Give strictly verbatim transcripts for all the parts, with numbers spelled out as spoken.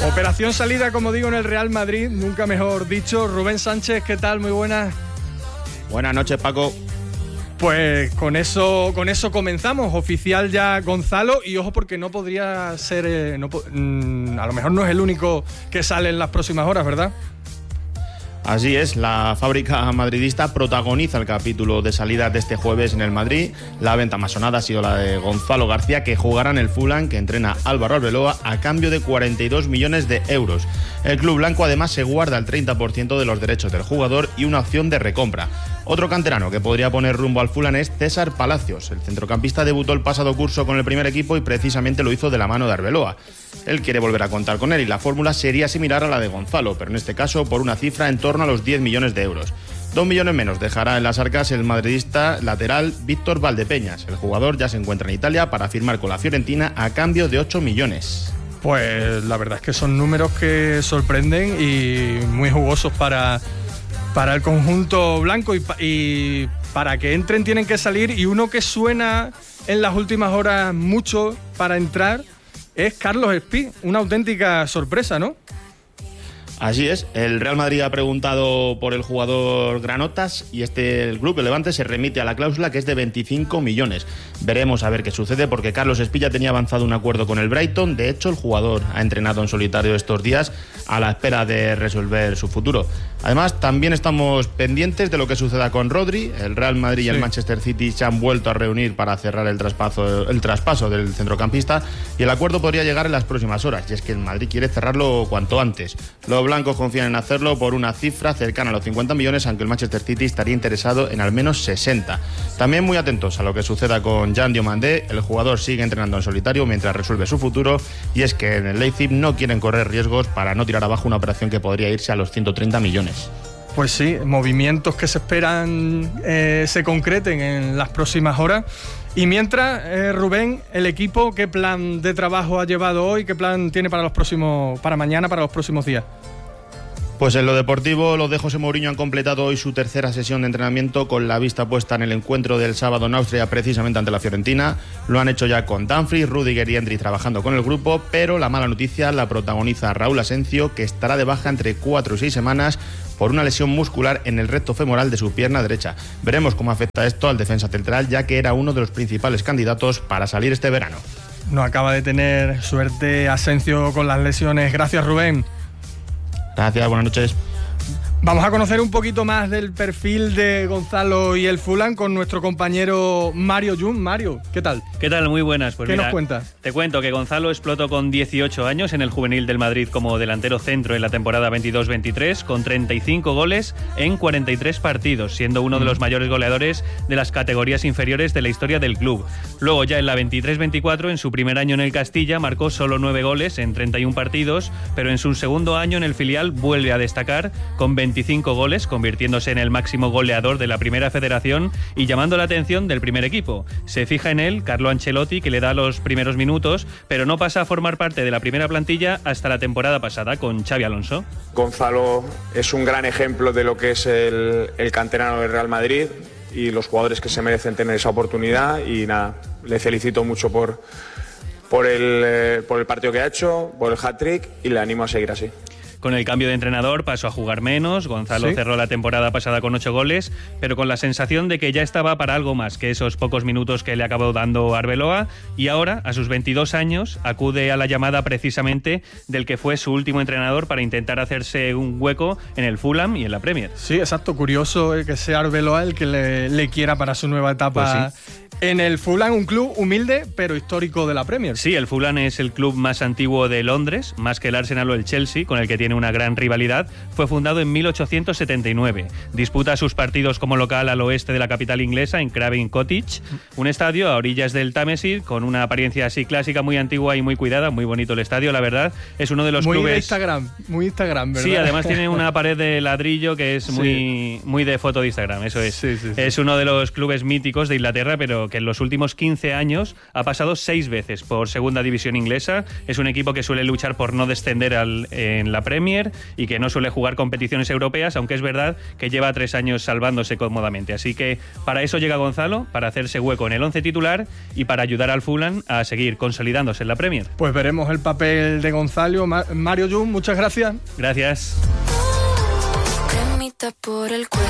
Operación salida, como digo, en el Real Madrid, nunca mejor dicho. Rubén Sánchez, ¿qué tal? Muy buenas. Buenas noches, Paco. Pues con eso, con eso comenzamos. Oficial ya Gonzalo, y ojo porque no podría ser, eh, no, mm, a lo mejor no es el único que sale en las próximas horas, ¿verdad? Así es, la fábrica madridista protagoniza el capítulo de salida de este jueves en el Madrid. La venta más sonada ha sido la de Gonzalo García, que jugará en el Fulham, que entrena Álvaro Arbeloa, a cambio de cuarenta y dos millones de euros. El club blanco además se guarda el treinta por ciento de los derechos del jugador y una opción de recompra. Otro canterano que podría poner rumbo al Fulham es César Palacios. El centrocampista debutó el pasado curso con el primer equipo y precisamente lo hizo de la mano de Arbeloa. Él quiere volver a contar con él y la fórmula sería similar a la de Gonzalo, pero en este caso por una cifra en torno a los diez millones de euros. Dos millones menos dejará en las arcas el madridista lateral Víctor Valdepeñas. El jugador ya se encuentra en Italia para firmar con la Fiorentina a cambio de ocho millones. Pues la verdad es que son números que sorprenden y muy jugosos para, para el conjunto blanco, y, y para que entren tienen que salir, y uno que suena en las últimas horas mucho para entrar es Carlos Espí, una auténtica sorpresa, ¿no? Así es, el Real Madrid ha preguntado por el jugador Granotas y este el Club, el Levante, se remite a la cláusula, que es de veinticinco millones. Veremos a ver qué sucede, porque Carlos Espí ya tenía avanzado un acuerdo con el Brighton. De hecho, el jugador ha entrenado en solitario estos días a la espera de resolver su futuro. Además, también estamos pendientes de lo que suceda con Rodri. El Real Madrid y el sí. Manchester City se han vuelto a reunir para cerrar el traspaso, el traspaso del centrocampista, y el acuerdo podría llegar en las próximas horas, y es que el Madrid quiere cerrarlo cuanto antes. Los blancos confían en hacerlo por una cifra cercana a los cincuenta millones, aunque el Manchester City estaría interesado en al menos sesenta. También muy atentos a lo que suceda con Jan Diomandé. El jugador sigue entrenando en solitario mientras resuelve su futuro, y es que en el Leipzig no quieren correr riesgos para no tirar abajo una operación que podría irse a los ciento treinta millones. Pues sí, movimientos que se esperan eh, se concreten en las próximas horas. Y mientras, eh, Rubén, el equipo, ¿qué plan de trabajo ha llevado hoy? ¿Qué plan tiene para los próximos, para mañana, para los próximos días? Pues en lo deportivo, los de José Mourinho han completado hoy su tercera sesión de entrenamiento, con la vista puesta en el encuentro del sábado en Austria, precisamente ante la Fiorentina. Lo han hecho ya con Dumfries, Rüdiger y Endrick trabajando con el grupo, pero la mala noticia la protagoniza Raúl Asencio, que estará de baja entre cuatro y seis semanas por una lesión muscular en el recto femoral de su pierna derecha. Veremos cómo afecta esto al defensa central, ya que era uno de los principales candidatos para salir este verano. No acaba de tener suerte Asencio con las lesiones. Gracias, Rubén. Gracias, buenas noches. Vamos a conocer un poquito más del perfil de Gonzalo y el Fulham con nuestro compañero Mario Jun. Mario, ¿qué tal? ¿Qué tal? Muy buenas. Pues ¿Qué mira, nos cuentas? Te cuento que Gonzalo explotó con dieciocho años en el juvenil del Madrid como delantero centro en la temporada veintidós veintitrés, con treinta y cinco goles en cuarenta y tres partidos, siendo uno de los mayores goleadores de las categorías inferiores de la historia del club. Luego, ya en la veintitrés veinticuatro, en su primer año en el Castilla, marcó solo nueve goles en treinta y un partidos, pero en su segundo año en el filial vuelve a destacar con veinticinco goles, convirtiéndose en el máximo goleador de la Primera Federación y llamando la atención del primer equipo. Se fija en él Carlo Ancelotti, que le da los primeros minutos, pero no pasa a formar parte de la primera plantilla hasta la temporada pasada con Xabi Alonso. Gonzalo es un gran ejemplo de lo que es el, el canterano del Real Madrid y los jugadores que se merecen tener esa oportunidad, y nada, le felicito mucho por, por, el, eh, por el partido que ha hecho, por el hat-trick, y le animo a seguir así. Con el cambio de entrenador pasó a jugar menos. Gonzalo ¿Sí? cerró la temporada pasada con ocho goles, pero con la sensación de que ya estaba para algo más que esos pocos minutos que le acabó dando Arbeloa, y ahora, a sus veintidós años, acude a la llamada precisamente del que fue su último entrenador para intentar hacerse un hueco en el Fulham y en la Premier. Sí, exacto. Curioso que sea Arbeloa el que le, le quiera para su nueva etapa. Pues sí. En el Fulham, un club humilde pero histórico de la Premier. Sí, el Fulham es el club más antiguo de Londres, más que el Arsenal o el Chelsea, con el que tiene una gran rivalidad. Fue fundado en mil ochocientos setenta y nueve. Disputa sus partidos como local al oeste de la capital inglesa, en Craven Cottage, un estadio a orillas del Támesis, con una apariencia así clásica, muy antigua y muy cuidada. Muy bonito el estadio, la verdad. Es uno de los muy clubes... Muy de Instagram, muy Instagram, ¿verdad? Sí, además tiene una pared de ladrillo que es sí. muy, muy de foto de Instagram, eso es. Sí, sí, sí. Es uno de los clubes míticos de Inglaterra, pero que en los últimos quince años ha pasado seis veces por segunda división inglesa. Es un equipo que suele luchar por no descender al, en la Premier. Premier y que no suele jugar competiciones europeas, aunque es verdad que lleva tres años salvándose cómodamente. Así que para eso llega Gonzalo, para hacerse hueco en el once titular y para ayudar al Fulham a seguir consolidándose en la Premier. Pues veremos el papel de Gonzalo. Mario Jun, muchas gracias. Gracias. Por el cuerpo.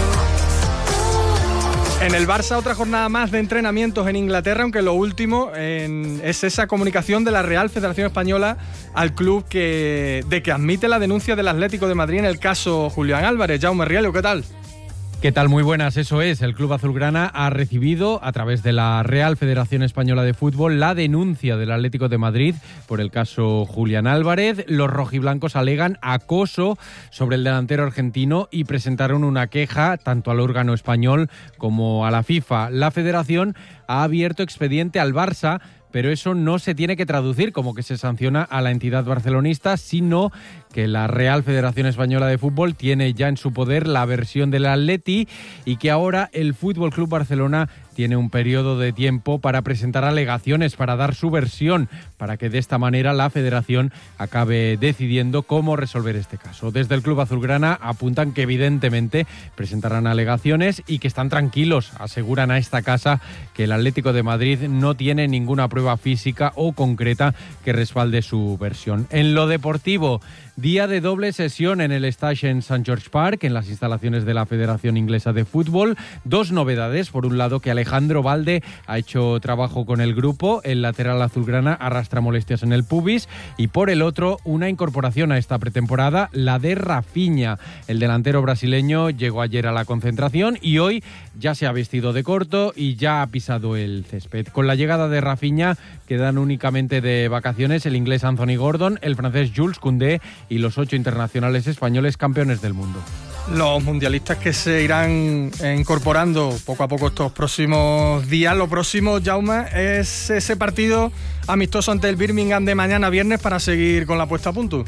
En el Barça, otra jornada más de entrenamientos en Inglaterra, aunque lo último en, es esa comunicación de la Real Federación Española al club que, de que admite la denuncia del Atlético de Madrid en el caso Julián Álvarez. Jaume Rielo, ¿qué tal? ¿Qué tal? Muy buenas, eso es. El Club Azulgrana ha recibido, a través de la Real Federación Española de Fútbol, la denuncia del Atlético de Madrid por el caso Julián Álvarez. Los rojiblancos alegan acoso sobre el delantero argentino y presentaron una queja tanto al órgano español como a la FIFA. La Federación ha abierto expediente al Barça, pero eso no se tiene que traducir como que se sanciona a la entidad barcelonista, sino que la Real Federación Española de Fútbol tiene ya en su poder la versión del Atleti y que ahora el Fútbol Club Barcelona tiene un periodo de tiempo para presentar alegaciones, para dar su versión, para que de esta manera la Federación acabe decidiendo cómo resolver este caso. Desde el Club Azulgrana apuntan que evidentemente presentarán alegaciones y que están tranquilos. Aseguran a esta casa que el Atlético de Madrid no tiene ninguna prueba física o concreta que respalde su versión. En lo deportivo, día de doble sesión en el Stage en Saint George Park, en las instalaciones de la Federación Inglesa de Fútbol. Dos novedades. Por un lado, que Alejandro Balde ha hecho trabajo con el grupo. El lateral azulgrana arrastra molestias en el pubis. Y por el otro, una incorporación a esta pretemporada, la de Rafinha. El delantero brasileño llegó ayer a la concentración y hoy ya se ha vestido de corto y ya ha pisado el césped. Con la llegada de Rafinha quedan únicamente de vacaciones el inglés Anthony Gordon, el francés Jules Koundé y los ocho internacionales españoles campeones del mundo. Los mundialistas que se irán incorporando poco a poco estos próximos días. Lo próximo, Jaume, es ese partido amistoso ante el Birmingham de mañana viernes para seguir con la puesta a punto.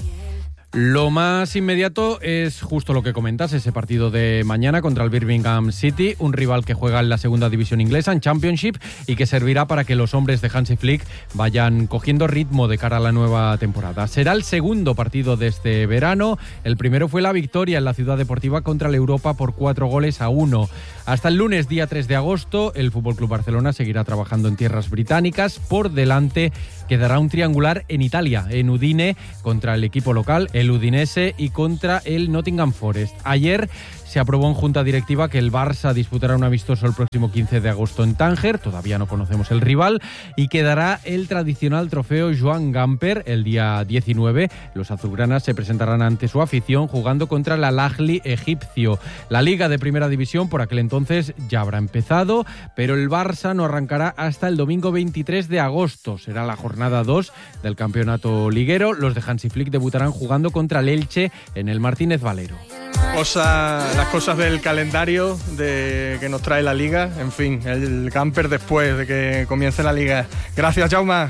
Lo más inmediato es justo lo que comentas, ese partido de mañana contra el Birmingham City, un rival que juega en la segunda división inglesa, en Championship, y que servirá para que los hombres de Hansi Flick vayan cogiendo ritmo de cara a la nueva temporada. Será el segundo partido de este verano. El primero fue la victoria en la Ciudad Deportiva contra el Europa por cuatro goles a uno. Hasta el lunes, día tres de agosto, el F C Barcelona seguirá trabajando en tierras británicas. Por delante quedará un triangular en Italia, en Udine, contra el equipo local, el Udinese, y contra el Nottingham Forest. Ayer se aprobó en junta directiva que el Barça disputará un amistoso el próximo quince de agosto en Tánger. Todavía no conocemos el rival y quedará el tradicional trofeo Joan Gamper el día diecinueve. Los azulgranas se presentarán ante su afición jugando contra el Al-Ahly egipcio. La Liga de Primera División por aquel entonces ya habrá empezado, pero el Barça no arrancará hasta el domingo veintitrés de agosto. Será la jornada dos del campeonato liguero. Los de Hansi Flick debutarán jugando contra el Elche en el Martínez Valero. Cosa, las cosas del calendario de, que nos trae la Liga. En fin, el camper después de que comience la Liga. Gracias, Jaume.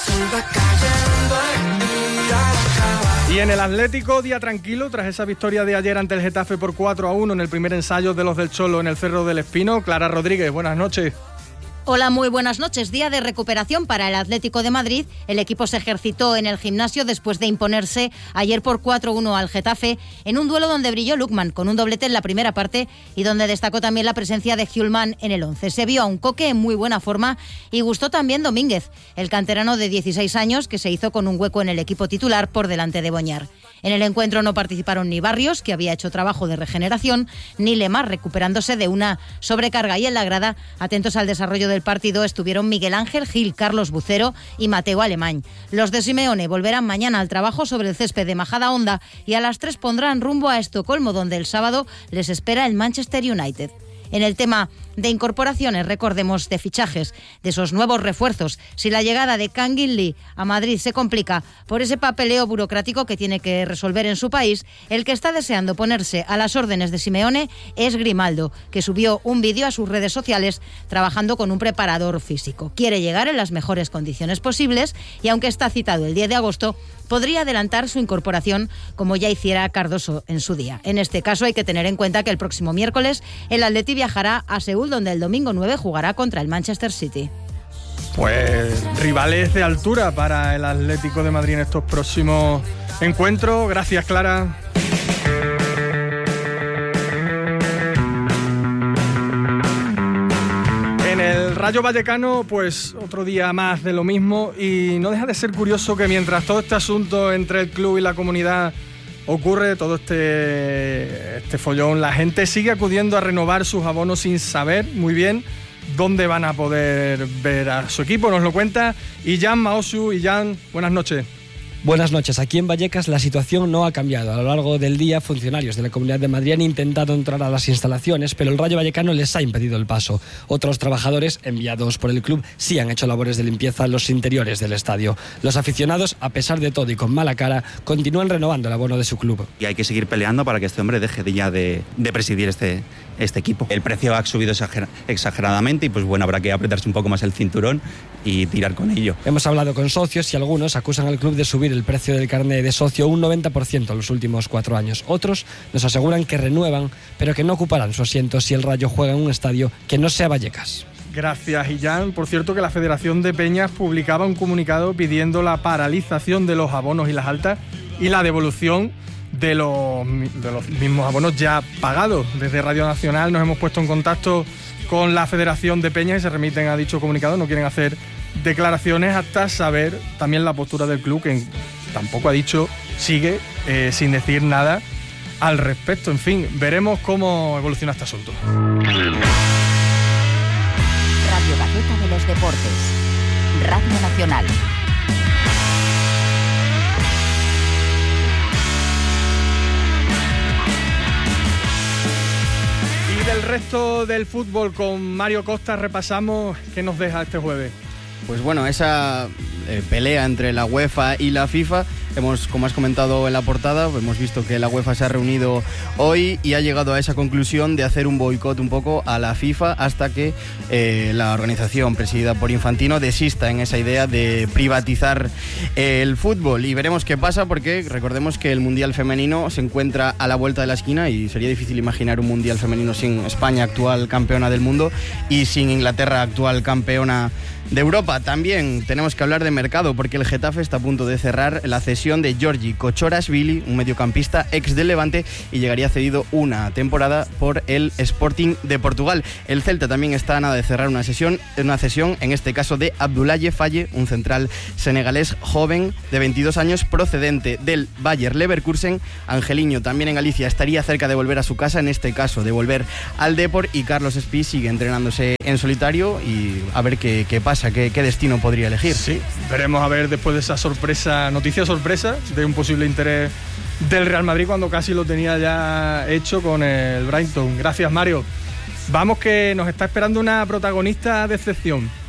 Y en el Atlético, día tranquilo tras esa victoria de ayer ante el Getafe por cuatro a uno en el primer ensayo de los del Cholo en el Cerro del Espino. Clara Rodríguez, buenas noches. Hola, muy buenas noches. Día de recuperación para el Atlético de Madrid. El equipo se ejercitó en el gimnasio después de imponerse ayer por cuatro a uno al Getafe en un duelo donde brilló Lukman con un doblete en la primera parte y donde destacó también la presencia de Hjulman en el once. Se vio a un Coque en muy buena forma y gustó también Domínguez, el canterano de dieciséis años que se hizo con un hueco en el equipo titular por delante de Boñar. En el encuentro no participaron ni Barrios, que había hecho trabajo de regeneración, ni Lemar, recuperándose de una sobrecarga, y en la grada, atentos al desarrollo del partido, estuvieron Miguel Ángel Gil, Carlos Bucero y Mateo Alemán. Los de Simeone volverán mañana al trabajo sobre el césped de Majadahonda y a las tres pondrán rumbo a Estocolmo, donde el sábado les espera el Manchester United. En el tema de incorporaciones, recordemos, de fichajes, de esos nuevos refuerzos, si la llegada de Kangin Lee a Madrid se complica por ese papeleo burocrático que tiene que resolver en su país, el que está deseando ponerse a las órdenes de Simeone es Grimaldo, que subió un vídeo a sus redes sociales trabajando con un preparador físico. Quiere llegar en las mejores condiciones posibles y, aunque está citado el diez de agosto, podría adelantar su incorporación como ya hiciera Cardoso en su día. En este caso hay que tener en cuenta que el próximo miércoles el Atleti viajará a Seúl, donde el domingo nueve jugará contra el Manchester City. Pues rivales de altura para el Atlético de Madrid en estos próximos encuentro. Gracias, Clara. En el Rayo Vallecano, pues otro día más de lo mismo, y no deja de ser curioso que mientras todo este asunto entre el club y la comunidad ocurre, todo este, este follón, la gente sigue acudiendo a renovar sus abonos sin saber muy bien dónde van a poder ver a su equipo. Nos lo cuenta Illán Maosu. Illán, buenas noches. Buenas noches. Aquí en Vallecas la situación no ha cambiado. A lo largo del día, funcionarios de la Comunidad de Madrid han intentado entrar a las instalaciones, pero el Rayo Vallecano les ha impedido el paso. Otros trabajadores, enviados por el club, sí han hecho labores de limpieza en los interiores del estadio. Los aficionados, a pesar de todo y con mala cara, continúan renovando el abono de su club. Y hay que seguir peleando para que este hombre deje de ya de, de presidir este, este equipo. El precio ha subido exager- exageradamente y pues bueno, habrá que apretarse un poco más el cinturón y tirar con ello. Hemos hablado con socios y algunos acusan al club de subir el precio del carné de socio un noventa por ciento en los últimos cuatro años. Otros nos aseguran que renuevan, pero que no ocuparán su asiento si el Rayo juega en un estadio que no sea Vallecas. Gracias, Illán. Por cierto, que la Federación de Peñas publicaba un comunicado pidiendo la paralización de los abonos y las altas y la devolución de los, de los mismos abonos ya pagados. Desde Radio Nacional nos hemos puesto en contacto con la Federación de Peñas y se remiten a dicho comunicado. No quieren hacer declaraciones hasta saber también la postura del club, que tampoco ha dicho, sigue eh, sin decir nada al respecto. En fin, veremos cómo evoluciona este asunto. Radio Gaceta de los Deportes, Radio Nacional. Y del resto del fútbol, con Mario Costa repasamos qué nos deja este jueves. Pues bueno, esa eh, pelea entre la UEFA y la FIFA, hemos, como has comentado en la portada, hemos visto que la UEFA se ha reunido hoy y ha llegado a esa conclusión de hacer un boicot un poco a la FIFA hasta que eh, la organización presidida por Infantino desista en esa idea de privatizar el fútbol. Y veremos qué pasa, porque recordemos que el Mundial Femenino se encuentra a la vuelta de la esquina y sería difícil imaginar un Mundial Femenino sin España, actual campeona del mundo, y sin Inglaterra, actual campeona de Europa. También tenemos que hablar de mercado, porque el Getafe está a punto de cerrar la cesión de Giorgi Kochorazvili, un mediocampista ex del Levante, y llegaría cedido una temporada por el Sporting de Portugal. El Celta también está a nada de cerrar una sesión, una cesión, en este caso de Abdoulaye Faye, un central senegalés joven de veintidós años procedente del Bayer Leverkusen. Angeliño, también en Galicia, estaría cerca de volver a su casa, en este caso de volver al Depor, y Carlos Espí sigue entrenándose en solitario y a ver qué, qué pasa. ¿Qué, qué destino podría elegir? Sí, veremos a ver después de esa sorpresa, noticia sorpresa de un posible interés del Real Madrid cuando casi lo tenía ya hecho con el Brighton. Gracias, Mario. Vamos, que nos está esperando una protagonista de excepción.